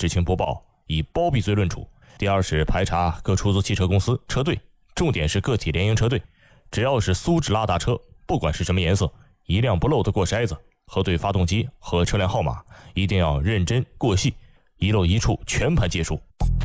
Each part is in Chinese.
知情不报，以包庇罪论处。第二是排查各出租汽车公司车队，重点是个体联营车队，只要是苏制拉达车，不管是什么颜色，一辆不漏的过筛子，核对发动机和车辆号码，一定要认真过细，一漏一处全盘皆输。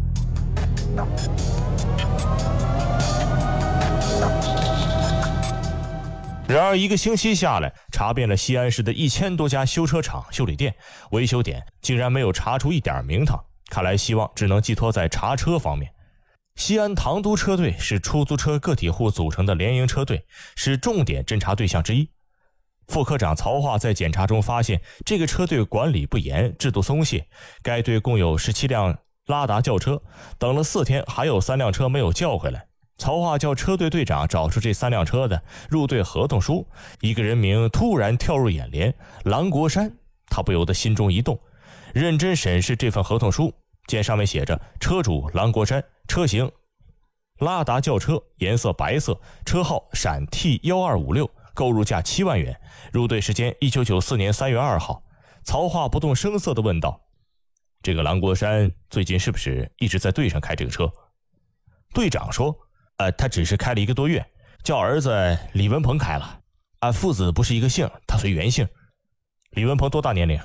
然而一个星期下来，查遍了西安市的1000多家修车厂、修理店、维修点，竟然没有查出一点名堂。看来希望只能寄托在查车方面。西安唐都车队是出租车个体户组成的联营车队，是重点侦查对象之一。副科长曹化在检查中发现，这个车队管理不严，制度松懈。该队共有17辆拉达轿车，等了4天，还有3辆车没有叫回来。曹化叫车队队长找出这3辆车的入队合同书，一个人名突然跳入眼帘，郎国山。他不由得心中一动，认真审视这份合同书，见上面写着车主郎国山，车型拉达轿车，颜色白色，车号陕 T1256，购入价7万元，入队时间1994年3月2号。曹化不动声色地问道：这个郎国山最近是不是一直在队上开这个车？队长说他只是开了1个多月，叫儿子李文鹏开了，父子不是一个姓，他随原姓。李文鹏多大年龄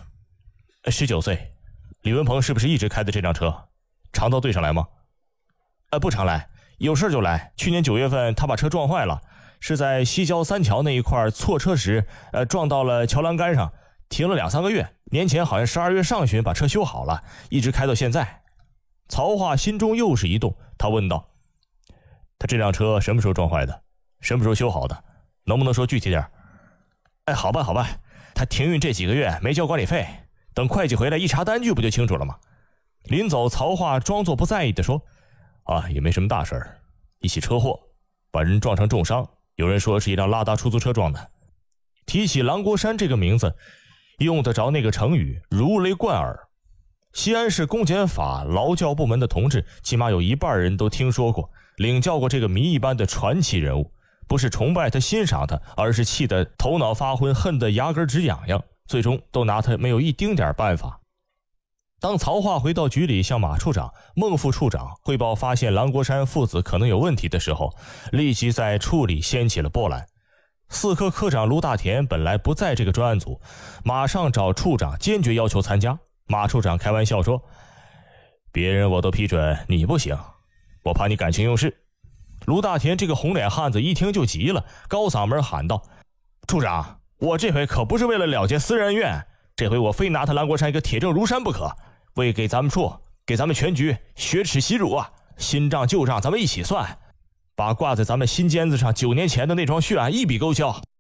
？19岁。李文鹏是不是一直开的这辆车？常到队上来吗？不常来，有事就来。去年9月份他把车撞坏了，是在西郊3桥那一块错车时撞到了桥栏杆上，停了2-3个月。年前好像12月上旬把车修好了，一直开到现在。曹化心中又是一动，他问道：他这辆车什么时候撞坏的？什么时候修好的？能不能说具体点？好办，他停运这几个月没交管理费，等会计回来一查单据不就清楚了吗？临走，曹化装作不在意地说：也没什么大事儿，一起车祸，把人撞成重伤，有人说是一辆拉达出租车撞的。提起郎国山这个名字，用得着那个成语如雷贯耳。西安市公检法劳教部门的同志起码有一半人都听说过、领教过这个谜一般的传奇人物，不是崇拜他欣赏他，而是气得头脑发昏，恨得牙根直痒痒，最终都拿他没有一丁点办法。当曹化回到局里向马处长、孟副处长汇报发现郎国山父子可能有问题的时候，立即在处里掀起了波澜。4科科长卢大田本来不在这个专案组，马上找处长坚决要求参加。马处长开玩笑说：别人我都批准，你不行，我怕你感情用事。卢大田这个红脸汉子一听就急了，高嗓门喊道：处长，我这回可不是为了了结私人恩怨，这回我非拿他郎国山一个铁证如山不可，为给咱们处、给咱们全局雪耻洗辱啊！新账旧账咱们一起算，把挂在咱们心尖子上9年前的那桩血案一笔勾销。